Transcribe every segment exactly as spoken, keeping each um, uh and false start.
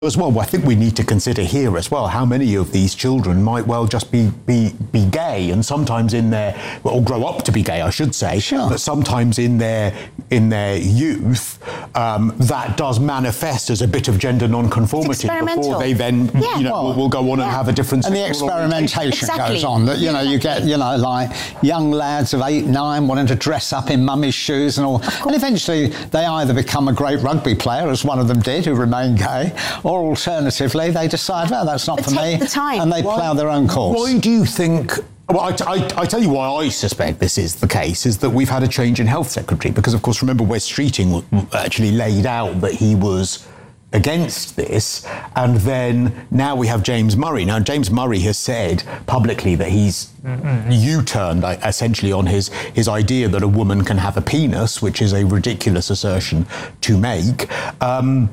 as well, I think we need to consider here as well how many of these children might well just be be be gay, and sometimes in their or grow up to be gay, I should say. Sure. But sometimes in their in their youth, um, that does manifest as a bit of gender non-conformity before they then yeah. you know well, will, will go on yeah. and have a different. And the experimentation exactly. goes on. That you know you get you know like young lads of eight, nine wanting to dress up in mummy's shoes and all, and eventually they either become a great rugby player, as one of them did, who remained gay, or alternatively they decide, well, that's not but for take me, the time. and they Why- plough their own course. Why do you think? Well, I, I, I tell you why I suspect this is the case, is that we've had a change in health secretary, because of course, remember, Wes Streeting actually laid out that he was against this, and then now we have James Murray. Now, James Murray has said publicly that he's mm-hmm. U-turned uh, essentially on his, his idea that a woman can have a penis, which is a ridiculous assertion to make. Um,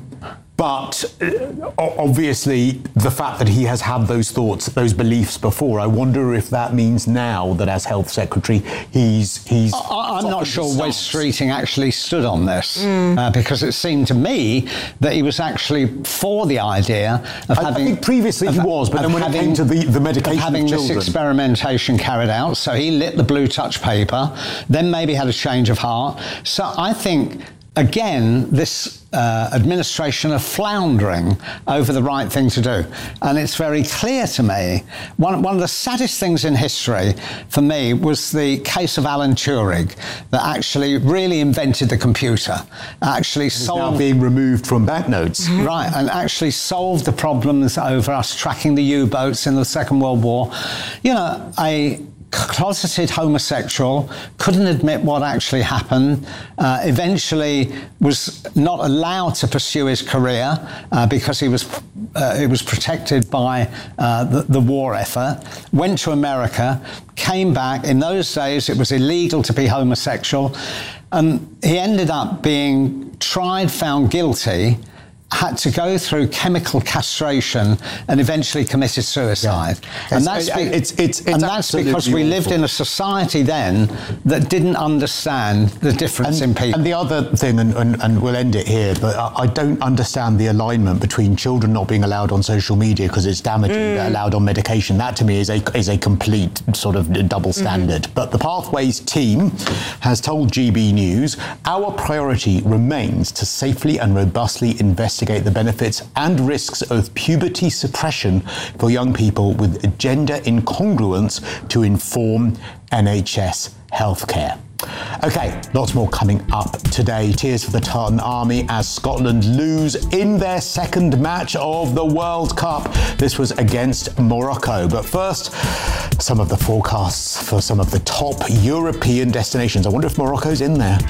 But uh, obviously, the fact that he has had those thoughts, those beliefs before, I wonder if that means now that as health secretary, he's he's. I, I'm not sure Wes Streeting actually stood on this mm. uh, because it seemed to me that he was actually for the idea of I, having. I think previously of, he was, but then when having, it came to the the medication of having of this children. experimentation carried out, so he lit the blue touch paper, then maybe had a change of heart. So I think. Again, this uh, administration are floundering over the right thing to do. And it's very clear to me, one, one of the saddest things in history for me was the case of Alan Turing, that actually really invented the computer, actually it's solved... now being removed from banknotes. Right, and actually solved the problems over us tracking the U-boats in the Second World War. You know, a... closeted homosexual, couldn't admit what actually happened, uh, eventually was not allowed to pursue his career uh, because he was uh, he was protected by uh, the, the war effort, went to America, came back. In those days, it was illegal to be homosexual, and he ended up being tried, found guilty, had to go through chemical castration and eventually committed suicide. Yeah. And that's, it's, be- it's, it's, it's and that's because we lived in a society then that didn't understand the difference and, in people. And the other thing, and, and, and we'll end it here, but I, I don't understand the alignment between children not being allowed on social media because it's damaging, mm. but allowed on medication. That to me is a is a complete sort of double standard. Mm-hmm. But the Pathways team has told G B News, our priority remains to safely and robustly investigate the benefits and risks of puberty suppression for young people with gender incongruence to inform N H S healthcare. Okay, lots more coming up today. Tears for the Tartan Army as Scotland lose in their second match of the World Cup. This was against Morocco. But first, some of the forecasts for some of the top European destinations. I wonder if Morocco's in there.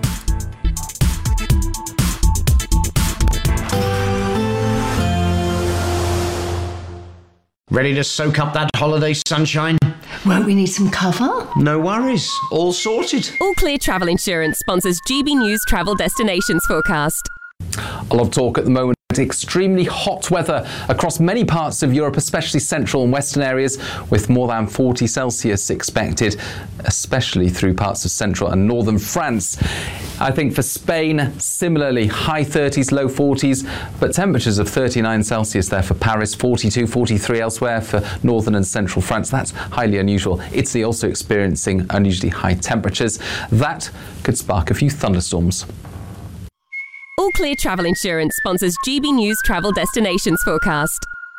Ready to soak up that holiday sunshine? Won't we need some cover? No worries. All sorted. All Clear Travel Insurance sponsors G B News Travel Destinations Forecast. A lot of talk at the moment. Extremely hot weather across many parts of Europe, especially central and western areas, with more than forty Celsius expected, especially through parts of central and northern France. I think for Spain, similarly, high thirties, low forties, but temperatures of thirty-nine Celsius there for Paris, forty-two, forty-three elsewhere for northern and central France. That's highly unusual. Italy also experiencing unusually high temperatures. That could spark a few thunderstorms. All Clear Travel Insurance sponsors G B News Travel Destinations Forecast.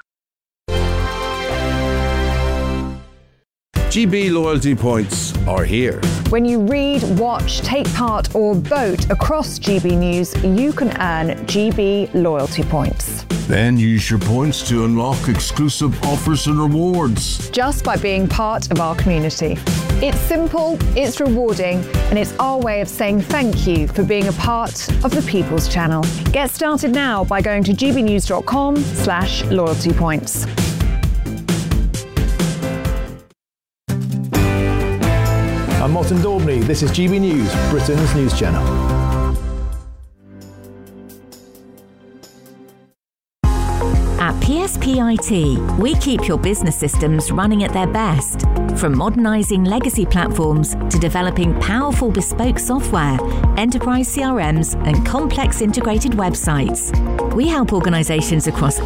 G B loyalty points are here. When you read, watch, take part or vote across G B News, you can earn G B loyalty points. Then use your points to unlock exclusive offers and rewards. Just by being part of our community. It's simple, it's rewarding, and it's our way of saying thank you for being a part of the People's Channel. Get started now by going to gbnews.com slash loyalty points. I'm Martin Daubney. This is G B News, Britain's news channel. At P S P I T, we keep your business systems running at their best. From modernising legacy platforms to developing powerful bespoke software, enterprise C R Ms and complex integrated websites. We help organisations across